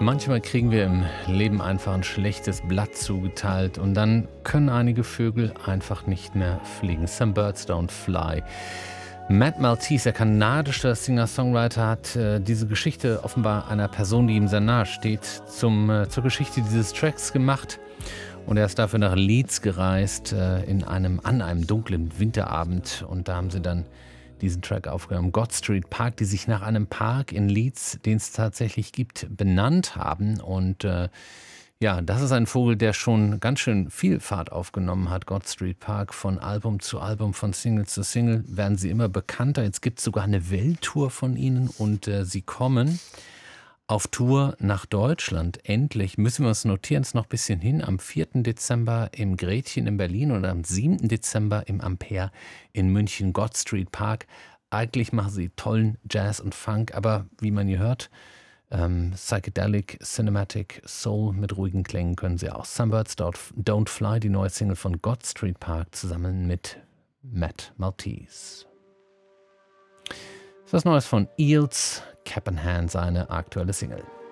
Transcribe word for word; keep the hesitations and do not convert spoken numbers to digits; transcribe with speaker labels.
Speaker 1: Manchmal kriegen wir im Leben einfach ein schlechtes Blatt zugeteilt und dann können einige Vögel einfach nicht mehr fliegen. Some birds don't fly. Matt Maltese, der kanadische Singer-Songwriter, hat äh, diese Geschichte offenbar einer Person, die ihm sehr nahe steht, zum, äh, zur Geschichte dieses Tracks gemacht. Und er ist dafür nach Leeds gereist, äh, in einem, an einem dunklen Winterabend. Und da haben sie dann diesen Track aufgenommen. God Street Park, die sich nach einem Park in Leeds, den es tatsächlich gibt, benannt haben. Und äh, ja, das ist ein Vogel, der schon ganz schön viel Fahrt aufgenommen hat. God Street Park, von Album zu Album, von Single zu Single werden sie immer bekannter. Jetzt gibt es sogar eine Welttour von ihnen und äh, sie kommen auf Tour nach Deutschland. Endlich müssen wir uns notieren, es ist noch ein bisschen hin, am vierten Dezember im Gretchen in Berlin und am siebten Dezember im Ampere in München, God Street Park. Eigentlich machen sie tollen Jazz und Funk, aber wie man hier hört, ähm, Psychedelic, Cinematic, Soul mit ruhigen Klängen können sie auch. Some Birds Don't Fly, die neue Single von God Street Park, zusammen mit Matt Maltese. Das ist was Neues von Eels, Cap in Hand, seine aktuelle Single.